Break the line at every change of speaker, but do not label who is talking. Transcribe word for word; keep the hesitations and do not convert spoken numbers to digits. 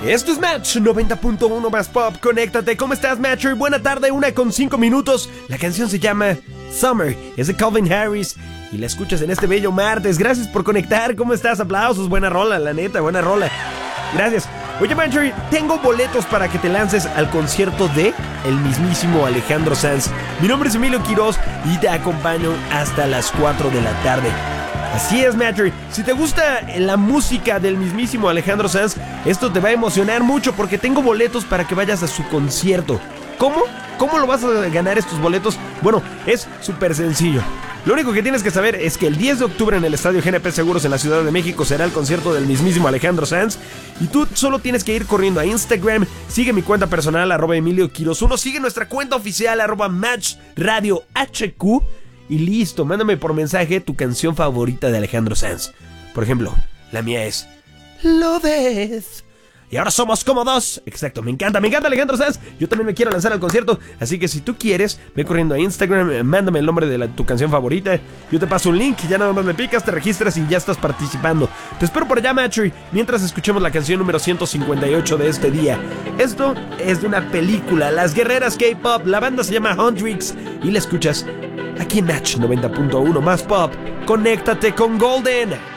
Esto es Match noventa punto uno más Pop. Conéctate. ¿Cómo estás, Matcher? Buena tarde, una con cinco minutos. La canción se llama Summer. Es de Calvin Harris y la escuchas en este bello martes. Gracias por conectar. ¿Cómo estás? Aplausos. Buena rola, la neta, buena rola. Gracias. Oye, Matcher, tengo boletos para que te lances al concierto de el mismísimo Alejandro Sanz. Mi nombre es Emilio Quiroz y te acompaño hasta las cuatro de la tarde. Así es, Matcher. Si te gusta la música del mismísimo Alejandro Sanz, esto te va a emocionar mucho porque tengo boletos para que vayas a su concierto. ¿Cómo? ¿Cómo lo vas a ganar estos boletos? Bueno, es súper sencillo. Lo único que tienes que saber es que el diez de octubre en el Estadio G N P Seguros en la Ciudad de México será el concierto del mismísimo Alejandro Sanz. Y tú solo tienes que ir corriendo a Instagram. Sigue mi cuenta personal, arroba Emilio Quiroz uno. Sigue nuestra cuenta oficial, arroba Match Radio H Q. Y listo, mándame por mensaje tu canción favorita de Alejandro Sanz. Por ejemplo, la mía es Loves. Y ahora somos como dos. Exacto, me encanta, me encanta Alejandro Sanz. Yo también me quiero lanzar al concierto. Así que si tú quieres, ve corriendo a Instagram, mándame el nombre de la, tu canción favorita. Yo te paso un link y ya nada más le picas, te registras y ya estás participando. Te espero por allá, Matcher, mientras escuchemos la canción número ciento cincuenta y ocho de este día. Esto es de una película, Las Guerreras K-Pop. La banda se llama Hundrix y la escuchas aquí en Match noventa punto uno más Pop. Conéctate con Golden.